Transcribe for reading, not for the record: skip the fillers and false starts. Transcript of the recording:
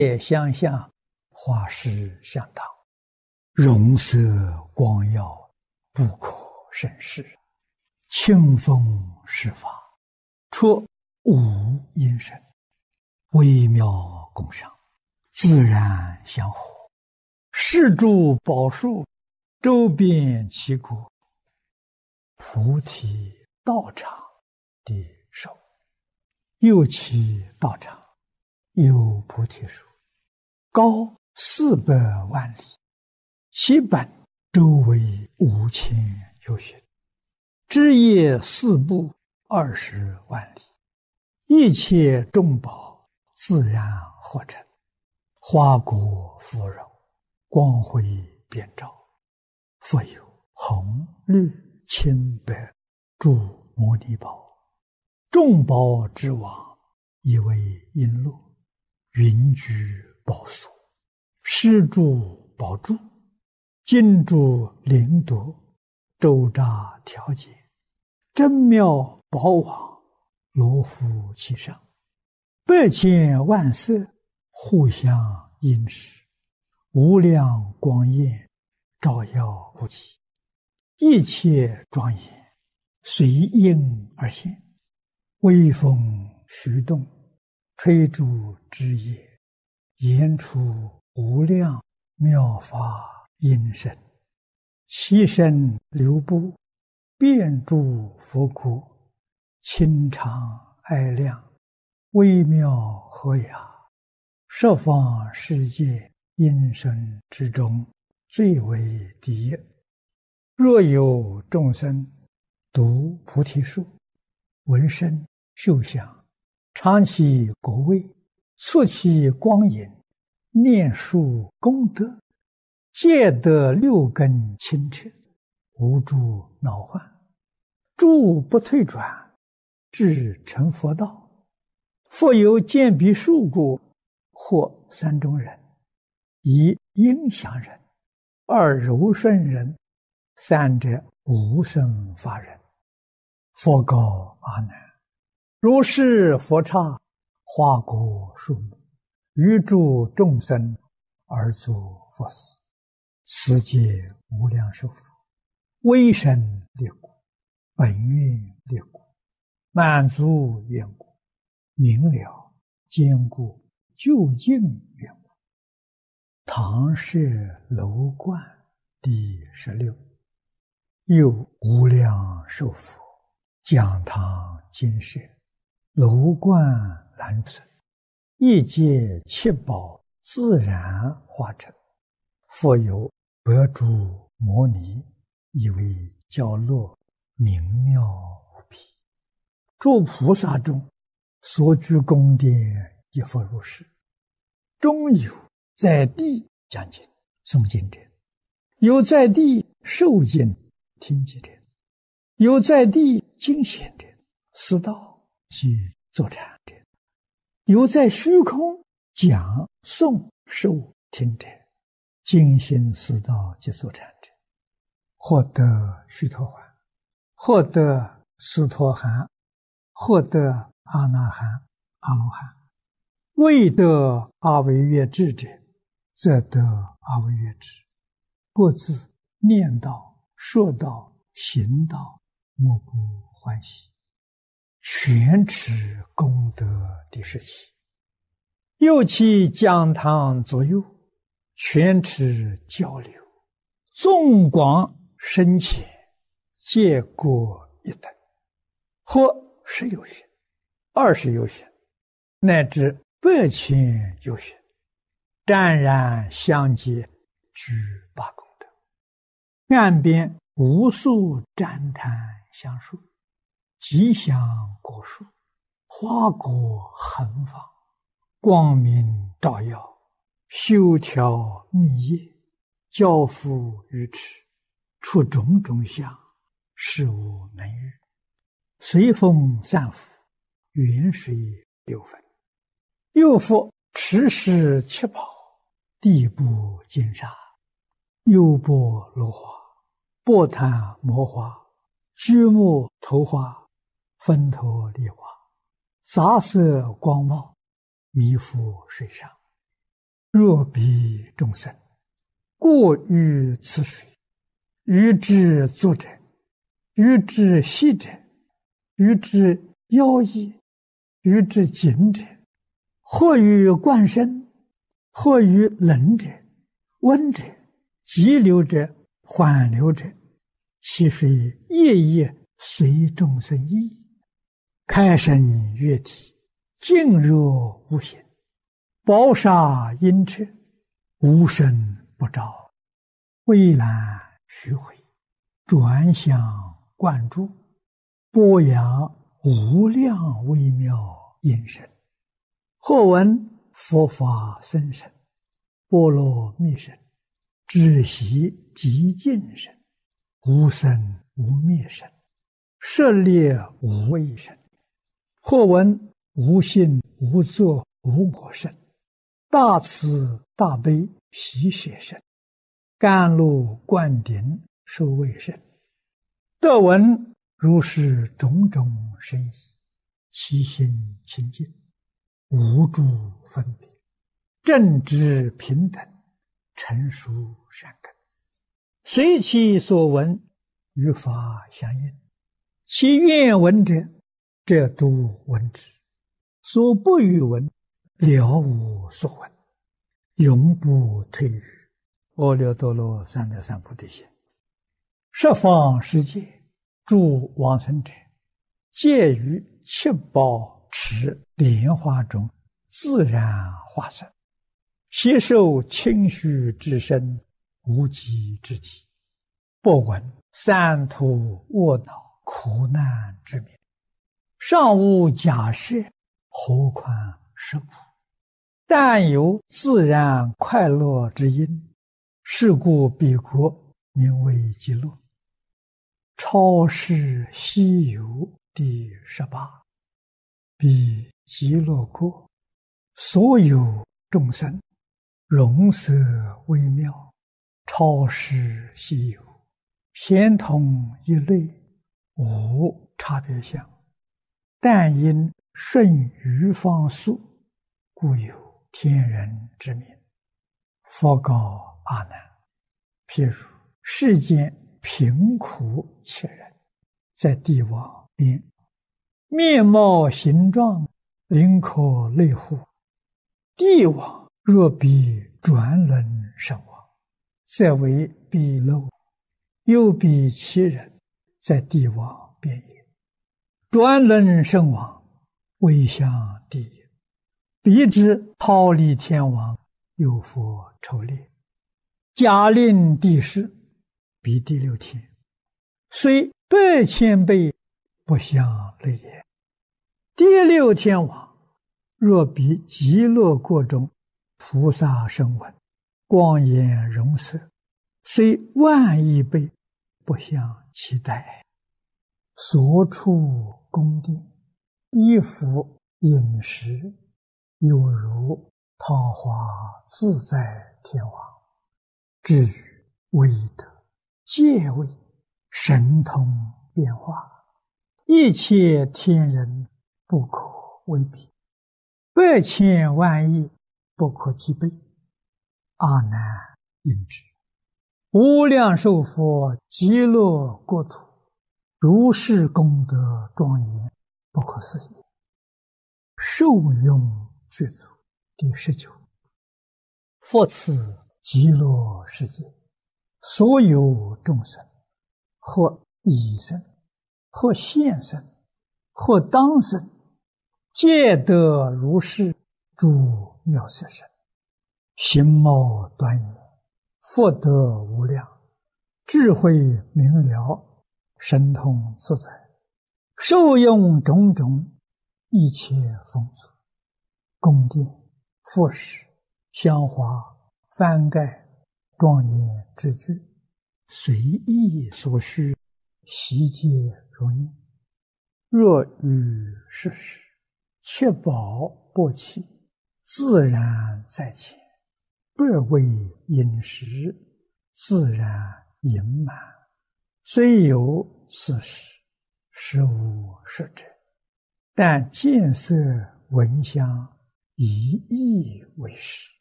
也相向，花饰相当，容色光耀，不可胜视。清风施法，出无阴声，微妙共赏，自然相和。是诸宝树，周遍其国，菩提道场的手，右其道场，有菩提树，高400万里，其本周围5000由旬，枝叶四部20万里，一切众宝自然合成，花果芙蓉，光辉遍照。复有红绿青白诸摩尼宝，众宝之王，以为璎珞，云居宝所，施诸宝柱，金珠灵夺，周匝调节，真妙宝网，罗浮其上，100千万色，互相映饰，无量光焰，照耀不极，一切庄严，随应而现，微风徐动，吹诸枝叶，言出无量妙法音声，其声流布，遍诸佛国，清长哀亮，微妙和雅，十方世界音声之中，最为第一。若有众生读菩提树，闻声嗅香，尝其果味，触其光影，念树功德，皆得6根清澈，无诸恼患，诸不退转，至成佛道。复有见彼树故，或3种人：一应祥人，2柔顺人，3者无生法人。佛告阿难：如是佛刹，花果树木，于诸众生而作佛事，此皆无量寿佛，威神力故，本愿力故，满足愿故，明了坚固究竟愿故。唐舍楼观第16。又无量寿佛，讲堂金舍，楼观栏存，一界七宝自然化成，复有百诸摩尼，以为交落，明妙无比。诸菩萨中，所居宫殿亦复如是。中有在地讲经诵经者，有在地受经听经者，有在地经显者，思道及坐禅者，有在虚空讲诵受听者，精心思道及坐禅者，获得须陀洹，获得斯陀含，获得阿那含、阿罗汉。未得阿惟越致者，则得阿惟越致。各自念道、说道、行道，莫不欢喜，全持功德第17。又其讲堂左右，全持交流，纵广深浅，皆各一等，或10由旬、20由旬，乃至100千由旬，湛然相接，具8功德。岸边无数旃檀香树，吉祥果树，花果横放，光明照耀，修条密叶，交付于持，出种种相，事无能喻。随风散伏，远水流分。又复持世七宝，地部金沙，优波罗花，波檀摩花，居木头花，分头梨花，杂色光茂，弥覆水上， 若彼众生过于此水，欲之足者，欲之细者，欲之腰矣，欲之颈者，或于冠身，或于冷者，温者，急流者，缓流者，其水夜夜随众生意，开生月体，静若无形，宝沙阴彻，无声不照，蔚蓝虚回，转向灌注，播扬无量微妙音声。或闻佛法僧声，波罗蜜声，知悉极尽声，无生无灭声，舍猎无畏声。或闻无性无作无我声，大慈大悲喜舍声，甘露灌顶受卫声。得闻如是种种声意，其心清净，无诸分别，正直平等，成熟善根，随其所闻，与法相应。其愿闻者，则度闻之；所不欲闻，了无所闻，永不退于阿耨多罗三藐三菩提心。十方世界诸往生者，皆于七宝池莲花中自然化身，悉受清虚之身，无极之体，不闻三途卧恼苦难之名，尚无假设，何况实苦？但有自然快乐之因，是故彼国名为极乐。超世西游第18。彼极乐国，所有众生，容色微妙，超世西游，咸同一类，无差别相。但因顺于方速，故有天人之名。佛告阿难：譬如世间贫苦切人，在地网边，面貌形状，灵可类乎？地网若比转轮身亡，则为彼漏；又比其人，在地网边也。转轮身亡，未向地也。彼之逃离天网，有佛抽猎，假令地势，彼第6天，虽100,000倍，不相类也。第6天网，若比极乐国中菩萨声闻，光颜容色，虽10000亿倍，不相期待。所处宫殿，衣服饮食，犹如桃花自在天王。至于威德、戒位、神通变化，一切天人不可为比，100,000万亿不可计备。阿难应知，无量寿佛极乐国土，如是功德庄严，不可思议。受用具足第19。复此极乐世界，所有众生，或已生，或现生，或当生，皆得如是诸妙色身，形貌端严，福德无量，智慧明了，神通自在，受用种种一切丰足，宫殿、服饰、香花、幡盖、庄严之具，随意所需，悉皆如念。若遇世事，七宝不弃，自然在前，不为饮食，自然盈满。虽有此事，实无实者，但见色闻香，一意为实。